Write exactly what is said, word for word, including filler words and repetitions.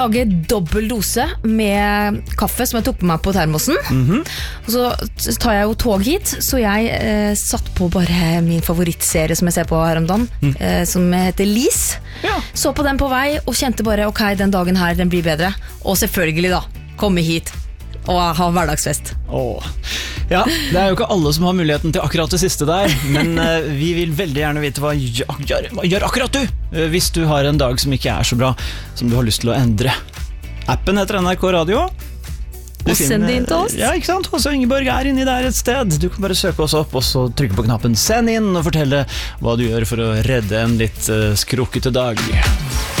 Lage dobbel dose med kaffe som jeg tok på meg på termosen. Mm-hmm. Og så tar jeg jo tog hit, så jeg eh, satt på bare min favorittserie som jeg ser på her om dagen, mm. eh, som heter Lis. Ja. Så på den på vei og kjente bare, ok, den dagen her, den blir bedre. Og selvfølgelig da, komme hit og ha hverdagsfest. Åh. Ja, det er jo ikke alle som har muligheten til akkurat det siste der, men uh, vi vil veldig gjerne vite hva gjør, gjør, hva gjør akkurat du, uh, hvis du har en dag som ikke er så bra, som du har lyst til å endre. Appen heter N R K Radio. Og send det inn til oss. Ja, ikke sant? Også Ingeborg er inni der et sted. Du kan bare søke oss opp, og så trykke på knappen send inn, og fortelle hva du gjør for å redde en litt uh, skrukkete dag.